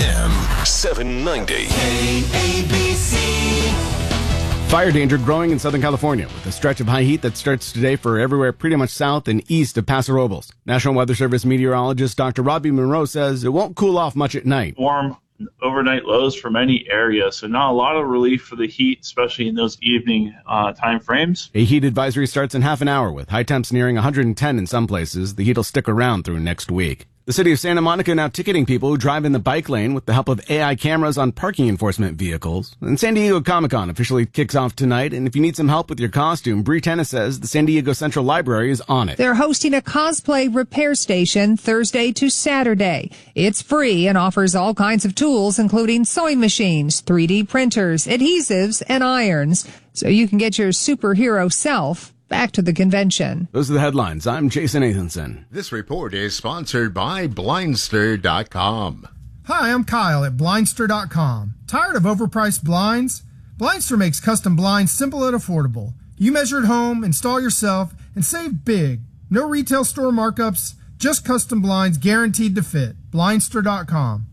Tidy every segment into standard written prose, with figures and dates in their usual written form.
AM 790. KABC. Fire danger growing in Southern California with a stretch of high heat that starts today for everywhere pretty much south and east of Paso Robles. National Weather Service meteorologist Dr. Robbie Monroe says it won't cool off much at night. Warm overnight lows for many areas, so not a lot of relief for the heat, especially in those evening time frames. A heat advisory starts in half an hour with high temps nearing 110 in some places. The heat will stick around through next week. The city of Santa Monica now ticketing people who drive in the bike lane with the help of AI cameras on parking enforcement vehicles. And San Diego Comic-Con officially kicks off tonight, and if you need some help with your costume, Bree Tennis says the San Diego Central Library is on it. They're hosting a cosplay repair station Thursday to Saturday. It's free and offers all kinds of tools, including sewing machines, 3D printers, adhesives, and irons, so you can get your superhero self back to the convention. Those are the headlines. I'm Jason Nathanson. This report is sponsored by Blindster.com. Hi, I'm Kyle at Blindster.com. Tired of overpriced blinds? Blindster makes custom blinds simple and affordable. You measure at home, install yourself, and save big. No retail store markups, just custom blinds guaranteed to fit. Blindster.com.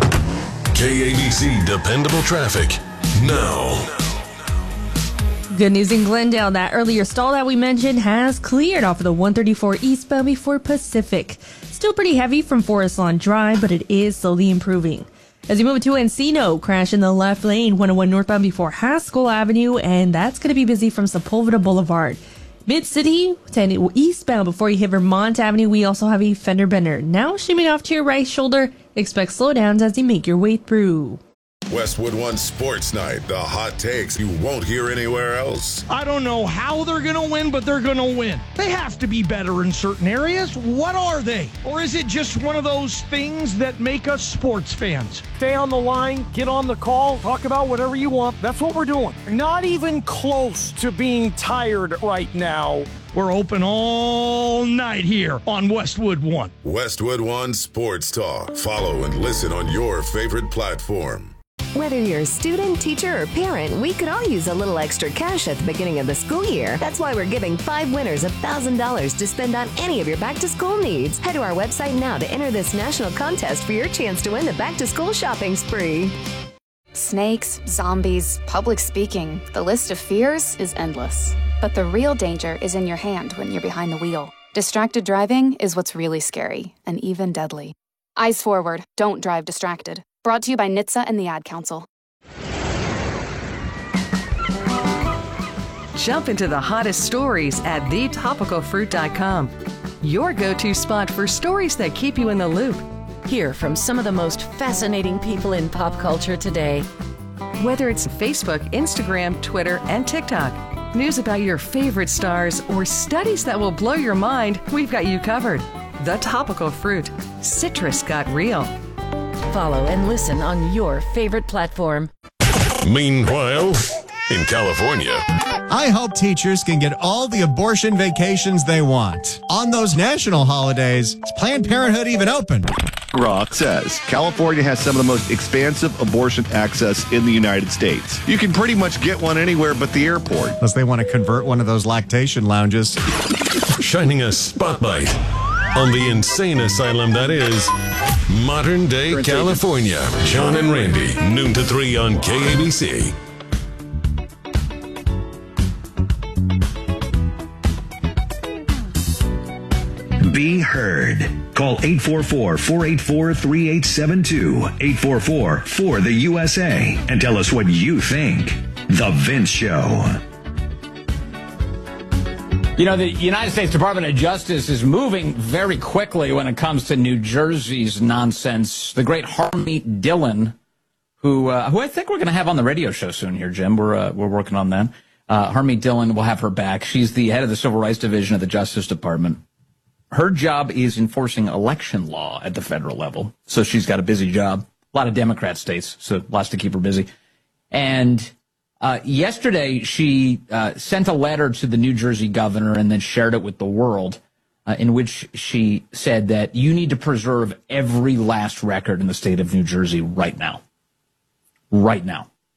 KABC Dependable Traffic now. Good news in Glendale. That earlier stall that we mentioned has cleared off of the 134 eastbound before Pacific. Still pretty heavy from Forest Lawn Drive, but it is slowly improving. As you move to Encino, crash in the left lane, 101 northbound before Haskell Avenue, and that's going to be busy from Sepulveda Boulevard. Mid-City, 10 eastbound before you hit Vermont Avenue, we also have a fender bender. Now shimming off to your right shoulder. Expect slowdowns as you make your way through. Westwood One Sports Night, the hot takes you won't hear anywhere else. I don't know how they're going to win, but they're going to win. They have to be better in certain areas. What are they? Or is it just one of those things that make us sports fans? Stay on the line, get on the call, talk about whatever you want. That's what we're doing. Not even close to being tired right now. We're open all night here on Westwood One. Westwood One Sports Talk. Follow and listen on your favorite platform. Whether you're a student, teacher, or parent, we could all use a little extra cash at the beginning of the school year. That's why we're giving 5 winners $1,000 to spend on any of your back-to-school needs. Head to our website now to enter this national contest for your chance to win the back-to-school shopping spree. Snakes, zombies, public speaking. The list of fears is endless. But the real danger is in your hand when you're behind the wheel. Distracted driving is what's really scary and even deadly. Eyes forward. Don't drive distracted. Brought to you by NHTSA and the Ad Council. Jump into the hottest stories at thetopicalfruit.com. Your go-to spot for stories that keep you in the loop. Hear from some of the most fascinating people in pop culture today. Whether it's Facebook, Instagram, Twitter, and TikTok, news about your favorite stars, or studies that will blow your mind, we've got you covered. The Topical Fruit. Citrus got real. Follow and listen on your favorite platform. Meanwhile, in California, I hope teachers can get all the abortion vacations they want. On those national holidays, is Planned Parenthood even open? Rock says California has some of the most expansive abortion access in the United States. You can pretty much get one anywhere but the airport. Unless they want to convert one of those lactation lounges. Shining a spotlight on the insane asylum that is modern day California. John and Randy, noon to 3 on KABC. Be heard. Call 844-484-3872, 844-4-the-USA, and tell us what you think. The Vince Show. You know, the United States Department of Justice is moving very quickly when it comes to New Jersey's nonsense. The great Harmeet Dillon, who I think we're going to have on the radio show soon here, Jim. We're working on that. Harmeet Dillon, we'll have her back. She's the head of the Civil Rights Division of the Justice Department. Her job is enforcing election law at the federal level, so she's got a busy job. A lot of Democrat states, so lots to keep her busy. And yesterday, she sent a letter to the New Jersey governor and then shared it with the world, in which she said that you need to preserve every last record in the state of New Jersey right now. Right now.